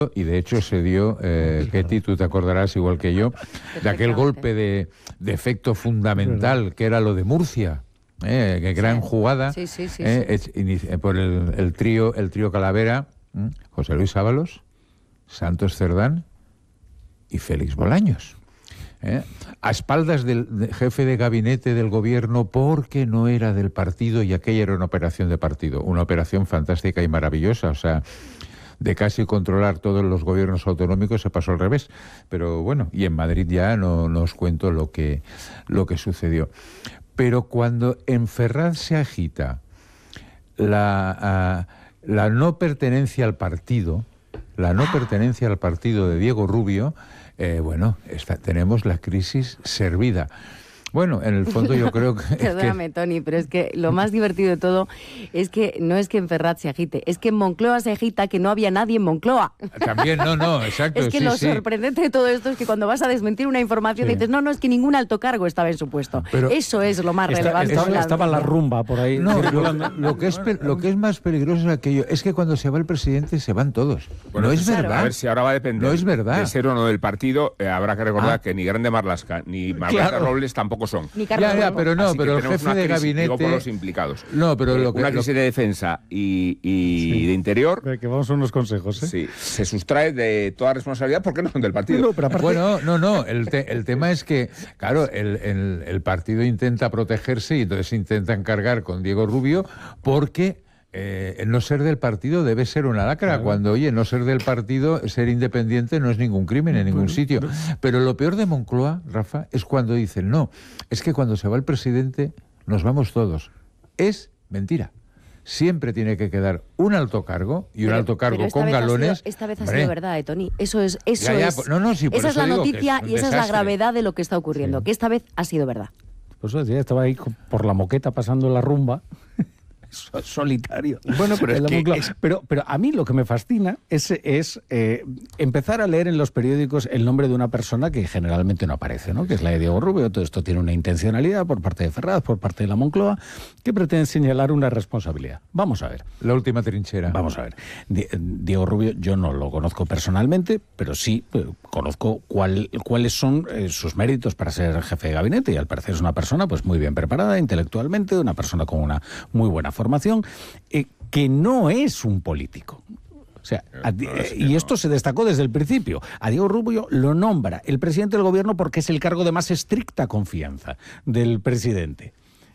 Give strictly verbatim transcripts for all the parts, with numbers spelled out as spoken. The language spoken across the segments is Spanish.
Y de hecho se dio, eh, Ketty, tú te acordarás igual que yo, de aquel golpe de, de efecto fundamental que era lo de Murcia, eh, que gran sí. jugada sí, sí, sí, eh, sí. es, eh, por el, el trío el trío Calavera, ¿eh? José Luis Ábalos, Santos Cerdán y Félix Bolaños. ¿Eh? A espaldas del de jefe de gabinete del gobierno porque no era del partido y aquella era una operación de partido, una operación fantástica y maravillosa, o sea, de casi controlar todos los gobiernos autonómicos se pasó al revés, pero bueno, y en Madrid ya no, no os cuento lo que, lo que sucedió. Pero cuando en Ferraz se agita la, uh, la no pertenencia al partido, la no pertenencia al partido de Diego Rubio, eh, bueno, esta, tenemos la crisis servida. Bueno, en el fondo yo creo que... Perdóname, que... Tony, pero es que lo más divertido de todo es que no es que en Ferraz se agite, es que en Moncloa se agita que no había nadie en Moncloa. También, no, no, exacto. Es que sí, lo sí. sorprendente de todo esto es que cuando vas a desmentir una información Sí. dices, no, no, es que ningún alto cargo estaba en su puesto. Pero eso es lo más Está, relevante. estaba, de la estaba la noticia. rumba por ahí. No, lo, lo, que es, pe- lo que es más peligroso es aquello, es que cuando se va el presidente se van todos. Bueno, no es claro. verdad. A ver si ahora va a depender No es verdad. de ser o no del partido. Eh, habrá que recordar Ah. que ni Grande Marlaska ni Margarita Claro. Robles tampoco son. Ni Carlos Ya, ya, Rubio. pero no, Así que pero el tenemos jefe una de crisis, gabinete... digo, por los implicados. No, pero Eh, lo que... una lo- crisis de defensa y, y Sí. de interior, Que vamos a unos consejos, ¿eh? sí, se sustrae de toda responsabilidad porque no son del partido. No, pero aparte, Bueno, no, no, el, te- el tema es que, claro, el, el- el partido intenta protegerse y entonces intenta encargar con Diego Rubio porque eh, el no ser del partido debe ser una lacra, Claro. cuando, oye, no ser del partido, ser independiente no es ningún crimen en ningún sitio. Pero lo peor de Moncloa, Rafa, es cuando dicen, no, es que cuando se va el presidente nos vamos todos. Es mentira. Siempre tiene que quedar un alto cargo y un Pero- alto cargo pero esta con vez ha galones. sido- esta vez ha Hombre, sido verdad, eh, Tony. Eso es, eso Ya, ya, es, por- no, no, sí, por esa es eso la digo que es noticia un y esa es la desastre. gravedad de lo que está ocurriendo. Sí. Que esta vez ha sido verdad. pues decía, estaba ahí con- por la moqueta pasando la rumba. So- solitario. Bueno, pero es En la que Moncloa. es- pero, pero a mí lo que me fascina es, es eh, empezar a leer en los periódicos el nombre de una persona que generalmente no aparece, ¿no? Que es la de Diego Rubio. Todo esto tiene una intencionalidad por parte de Ferraz, por parte de la Moncloa, que pretende señalar una responsabilidad. Vamos a ver. La última trinchera. Vamos a ver. Di- Diego Rubio, yo no lo conozco personalmente, pero sí eh, conozco cuál, cuáles son eh, sus méritos para ser jefe de gabinete. Y al parecer es una persona pues muy bien preparada intelectualmente, una persona con una muy buena formación, eh, que no es un político. O sea, a- No, no, es que y no. esto se destacó desde el principio. A Diego Rubio lo nombra el presidente del gobierno porque es el cargo de más estricta confianza del presidente.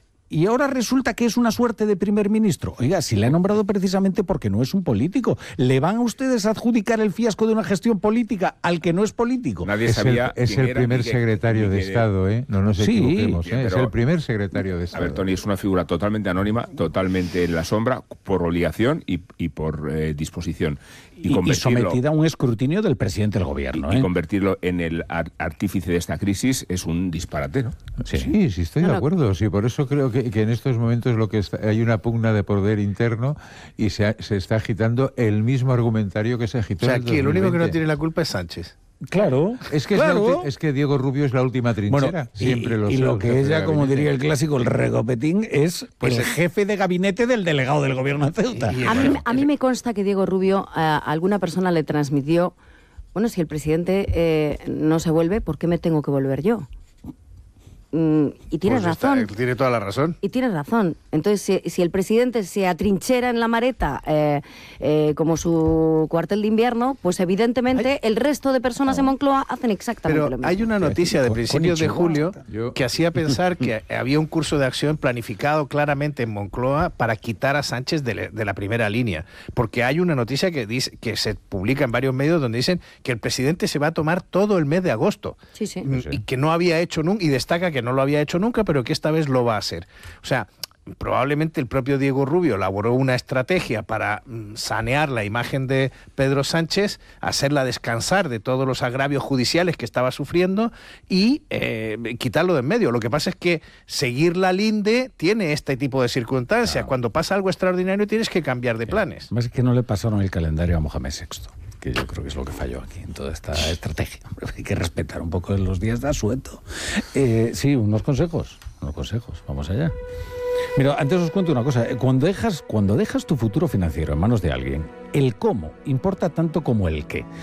Y ahora resulta que es una suerte de primer ministro. Oiga, si le ha nombrado precisamente porque no es un político. ¿Le van a ustedes a adjudicar el fiasco de una gestión política al que no es político? Nadie Es el, sabía es quién el era primer ni qué- secretario ni de qué- Estado, ¿eh? No nos Sí, equivoquemos, bien, ¿eh? Es pero- el primer secretario de A Estado. ver, Tony, es una figura totalmente anónima, totalmente en la sombra, por obligación y, y por eh, disposición. Y, y convertirlo- sometida a un escrutinio del presidente del gobierno. y, y ¿eh? convertirlo en el ar- artífice de esta crisis es un disparate, ¿no? Sí. Sí, sí, estoy No, de no. acuerdo. Sí, por eso creo que, que en estos momentos lo que está- hay una pugna de poder interno y se, ha- se está agitando el mismo argumentario que se O agitó sea, en el aquí el único que no dos mil veinte. tiene la culpa es Sánchez. Claro. Es que, es, la claro. ulti- es que Diego Rubio es la última trinchera. Bueno, y, Siempre lo y son, lo el que jefe es de ya, como gabinete. diría el clásico, el recopetín, es Pues el es- jefe de gabinete del delegado del gobierno de Ceuta. Y- A mí, bueno, a mí me consta que Diego Rubio a alguna persona le transmitió, bueno, si el presidente eh, no se vuelve, ¿por qué me tengo que volver yo? Mm, y tienes pues está- razón. tiene toda la razón. Y tienes razón. Entonces, si, si el presidente se atrinchera en la Mareta eh, eh, como su cuartel de invierno, pues evidentemente el resto de personas en Moncloa hacen exactamente Pero lo mismo. hay una noticia de Con- principios de con julio Yo- que hacía pensar que había un curso de acción planificado claramente en Moncloa para quitar a Sánchez de, le- de la primera línea. Porque hay una noticia que dice que se publica en varios medios donde dicen que el presidente se va a tomar todo el mes de agosto. Sí, sí. Mm, Y que no había hecho nunca, y destaca que no lo había hecho nunca, pero que esta vez lo va a hacer. O sea, probablemente el propio Diego Rubio elaboró una estrategia para mm, sanear la imagen de Pedro Sánchez, hacerla descansar de todos los agravios judiciales que estaba sufriendo y eh, quitarlo de en medio. Lo que pasa es que seguir la linde tiene este tipo de circunstancias. Claro. Cuando pasa algo extraordinario tienes que cambiar de planes. Además es que no le pasaron el calendario a Mohamed sexto, que yo creo que es lo que falló aquí en toda esta estrategia. Hombre, hay que respetar un poco los días de asueto. Eh, sí, unos consejos, unos consejos. Vamos allá. Mira, antes os cuento una cosa. Cuando dejas, cuando dejas tu futuro financiero en manos de alguien, el cómo importa tanto como el qué.